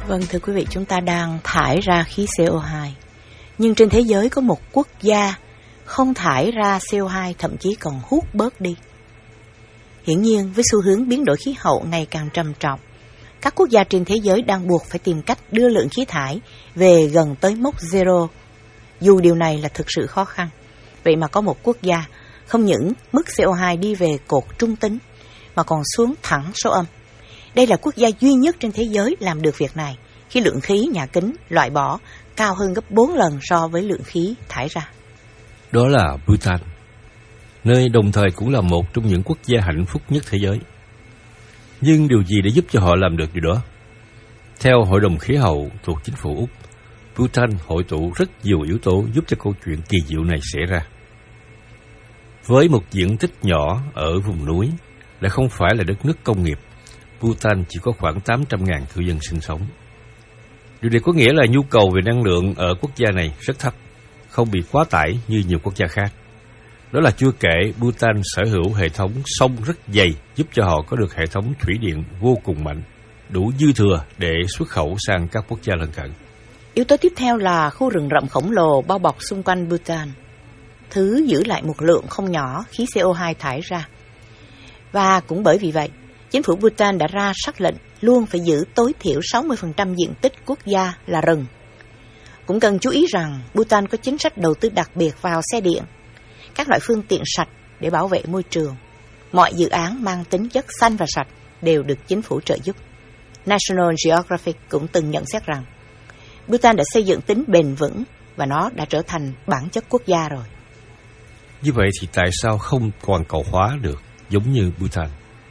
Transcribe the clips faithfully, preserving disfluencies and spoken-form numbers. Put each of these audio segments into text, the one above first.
Vâng, thưa quý vị, chúng ta đang thải ra khí xê o hai. Nhưng trên thế giới có một quốc gia không thải ra xê o hai, thậm chí còn hút bớt đi. Hiển nhiên, với xu hướng biến đổi khí hậu ngày càng trầm trọng, các quốc gia trên thế giới đang buộc phải tìm cách đưa lượng khí thải về gần tới mốc zero. Dù điều này là thực sự khó khăn. Vậy mà có một quốc gia không những mức xê o hai đi về cột trung tính, mà còn xuống thẳng số âm. Đây là quốc gia duy nhất trên thế giới làm được việc này, khi lượng khí nhà kính loại bỏ cao hơn gấp bốn lần so với lượng khí thải ra. Đó là Bhutan, nơi đồng thời cũng là một trong những quốc gia hạnh phúc nhất thế giới. Nhưng điều gì để giúp cho họ làm được điều đó? Theo Hội đồng Khí hậu thuộc chính phủ Úc, Bhutan hội tụ rất nhiều yếu tố giúp cho câu chuyện kỳ diệu này xảy ra. Với một diện tích nhỏ ở vùng núi, lại không phải là đất nước công nghiệp, Bhutan chỉ có khoảng tám trăm nghìn cư dân sinh sống. Điều này có nghĩa là nhu cầu về năng lượng ở quốc gia này rất thấp, không bị quá tải như nhiều quốc gia khác. Đó là chưa kể Bhutan sở hữu hệ thống sông rất dày, giúp cho họ có được hệ thống thủy điện vô cùng mạnh, đủ dư thừa để xuất khẩu sang các quốc gia lân cận. Yếu tố tiếp theo là khu rừng rậm khổng lồ bao bọc xung quanh Bhutan, thứ giữ lại một lượng không nhỏ khí xê o hai thải ra. Và cũng bởi vì vậy, chính phủ Bhutan đã ra sắc lệnh luôn phải giữ tối thiểu sáu mươi phần trăm diện tích quốc gia là rừng. Cũng cần chú ý rằng Bhutan có chính sách đầu tư đặc biệt vào xe điện, các loại phương tiện sạch để bảo vệ môi trường. Mọi dự án mang tính chất xanh và sạch đều được chính phủ trợ giúp. National Geographic cũng từng nhận xét rằng Bhutan đã xây dựng tính bền vững và nó đã trở thành bản chất quốc gia rồi. Như vậy thì tại sao không toàn cầu hóa được giống như Bhutan?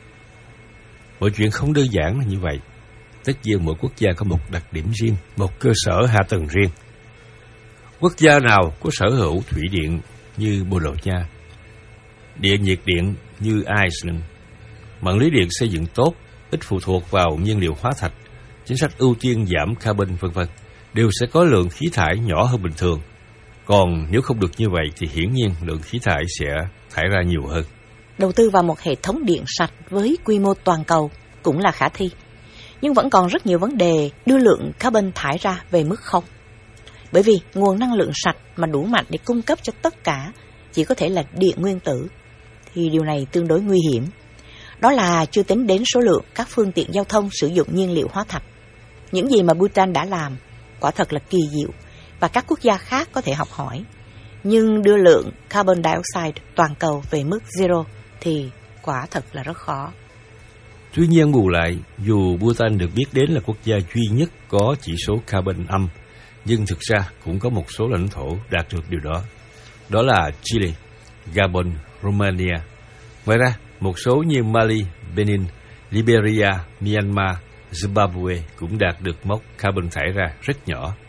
Mọi chuyện không đơn giản là như vậy. Tất nhiên mỗi quốc gia có một đặc điểm riêng, một cơ sở hạ tầng riêng. Quốc gia nào có sở hữu thủy điện như Bồ Đào Nha, địa nhiệt điện như Iceland, mạng lưới điện xây dựng tốt, ít phụ thuộc vào nhiên liệu hóa thạch, chính sách ưu tiên giảm carbon vân vân, đều sẽ có lượng khí thải nhỏ hơn bình thường. Còn nếu không được như vậy thì hiển nhiên lượng khí thải sẽ thải ra nhiều hơn. Đầu tư vào một hệ thống điện sạch với quy mô toàn cầu cũng là khả thi, nhưng vẫn còn rất nhiều vấn đề đưa lượng carbon thải ra về mức không. Bởi vì nguồn năng lượng sạch mà đủ mạnh để cung cấp cho tất cả chỉ có thể là điện nguyên tử, thì điều này tương đối nguy hiểm. Đó là chưa tính đến số lượng các phương tiện giao thông sử dụng nhiên liệu hóa thạch. Những gì mà Bhutan đã làm quả thật là kỳ diệu và các quốc gia khác có thể học hỏi. Nhưng đưa lượng carbon dioxide toàn cầu về mức zero thì quả thật là rất khó. Tuy nhiên bù lại, dù Bhutan được biết đến là quốc gia duy nhất có chỉ số carbon âm, nhưng thực ra cũng có một số lãnh thổ đạt được điều đó. Đó là Chile, Gabon, Romania. Ngoài ra, một số như Mali, Benin, Liberia, Myanmar, Zimbabwe cũng đạt được mốc carbon thải ra rất nhỏ.